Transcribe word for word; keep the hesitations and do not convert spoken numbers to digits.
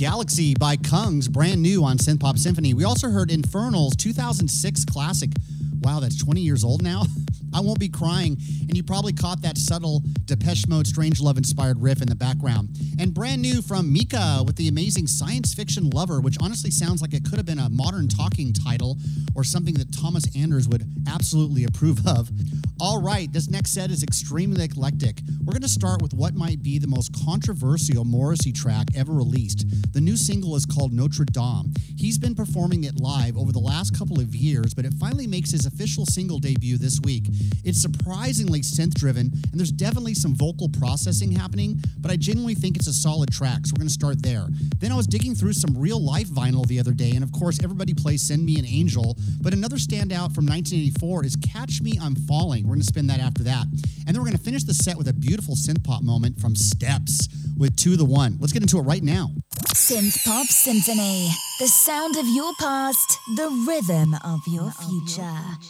Galaxy by Kungs, brand new on Synth Pop Symphony. We also heard Infernal's two thousand six classic. Wow, that's twenty years old now? I Won't Be Crying, and you probably caught that subtle Depeche Mode Strangelove-inspired riff in the background. And brand new from Mika with the amazing Science Fiction Lover, which honestly sounds like it could have been a modern talking title or something that Thomas Anders would absolutely approve of. All right, this next set is extremely eclectic. We're going to start with what might be the most controversial Morrissey track ever released. The new single is called Notre Dame. He's been performing it live over the last couple of years, but it finally makes his official single debut this week. It's surprisingly synth-driven, and there's definitely some vocal processing happening, but I genuinely think it's a solid track, so we're going to start there. Then I was digging through some real-life vinyl the other day, and of course, everybody plays Send Me an Angel, but another standout from nineteen eighty-four is Catch Me, I'm Falling. We're going to spin that after that. And then we're going to finish the set with a beautiful synth-pop moment from Steps with To The One. Let's get into it right now. Synth Pop Symphony, the sound of your past, the rhythm of your future.